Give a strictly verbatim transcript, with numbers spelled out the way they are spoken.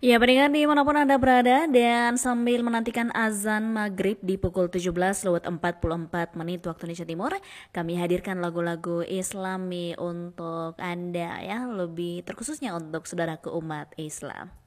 Ya, pendengar dimanapun Anda berada dan sambil menantikan azan maghrib di pukul tujuh belas lewat empat puluh empat menit waktu Indonesia Timur, kami hadirkan lagu-lagu Islami untuk Anda ya, lebih terkhususnya untuk saudaraku umat Islam.